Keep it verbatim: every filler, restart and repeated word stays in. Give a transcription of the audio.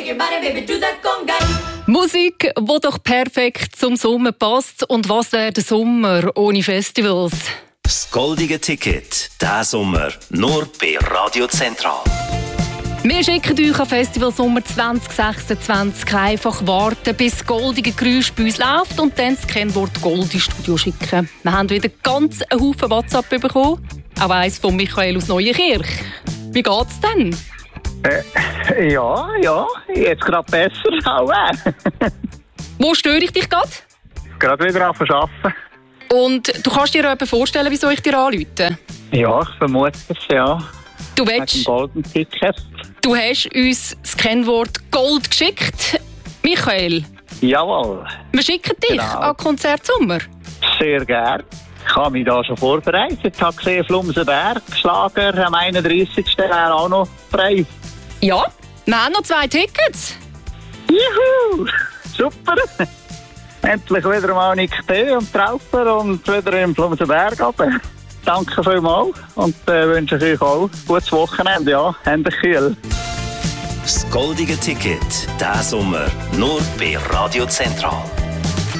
shake your body, baby, do that conga. Musik, die doch perfekt zum Sommer passt. Und was wäre der Sommer ohne Festivals? Das goldige Ticket, diesen Sommer, nur bei Radio Zentral. Wir schicken euch an Festival Sommer zwanzig sechsundzwanzig. Einfach warten, bis das goldige Geräusch bei uns läuft und dann das Kennwort Gold ins Studio schicken. Wir haben wieder ganz einen Haufen WhatsApp bekommen. Auch eins von Michael aus Neuenkirch. Wie geht's denn? Äh, ja, ja, jetzt gerade besser. Auch äh. Wo störe ich dich gerade? Gerade wieder arbeiten. Und du kannst dir etwas vorstellen, wieso ich dir anrufe? Ja, ich vermute es, ja. Du Mit dem willst, Golden Ticket. du hast uns das Kennwort Gold geschickt. Michael, Jawohl, wir schicken dich Genau. an Konzert Sommer. sehr gern. Ich habe mich da schon vorbereitet. Ich habe gesehen, Flumsenberg, Schlager am einunddreißigsten wäre auch noch frei. Ja, wir haben noch zwei Tickets. Juhu, super. Endlich wieder mal Nick T. und Trauper und wieder im Flumsenberg runter. Danke vielmals und äh, wünsche ich euch auch ein gutes Wochenende. Ja, Hände kühl. Das goldige Ticket, diesen Sommer, nur bei Radio Zentral.